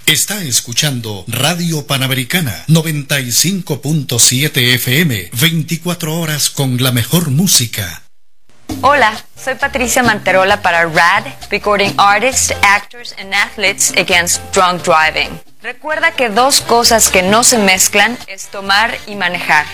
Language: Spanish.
Está escuchando Radio Panamericana 95.7 FM, 24 horas con la mejor música. Hola, soy Patricia Manterola para RAD, Recording Artists, Actors and Athletes Against Drunk Driving. Recuerda que dos cosas que no se mezclan es tomar y manejar.